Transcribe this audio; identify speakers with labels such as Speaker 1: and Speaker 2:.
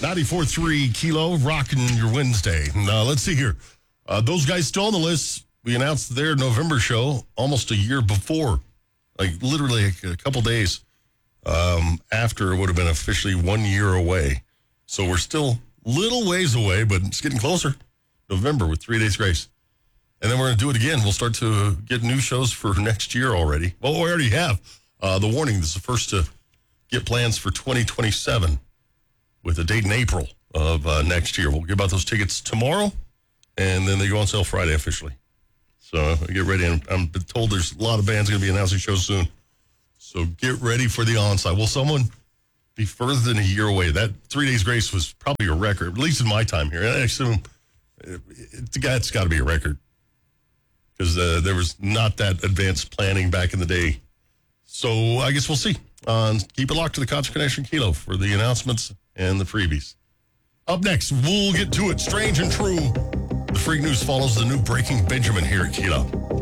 Speaker 1: 94.3 Kilo, rocking your Wednesday. Now, let's see here. Those guys still on the list. We announced their November show almost a year before, like literally a couple days after it would have been officially 1 year away. So we're still little ways away, but it's getting closer. November with 3 days grace. And then we're going to do it again. We'll start to get new shows for next year already. Well, we already have. The warning, this is the first to get plans for 2027 with a date in April of next year. We'll give out those tickets tomorrow, and then they go on sale Friday officially. So get ready. I'm told there's a lot of bands going to be announcing shows soon. So get ready for the onside. Will someone be further than a year away? That 3 days grace was probably a record, at least in my time here. I assume it's got to be a record because there was not that advanced planning back in the day. So I guess we'll see. Keep it locked to the Concert Connection Kilo for the announcements and the freebies. Up next, we'll get to it. Strange and True. The Freak News follows the new Breaking Benjamin here at Kilo.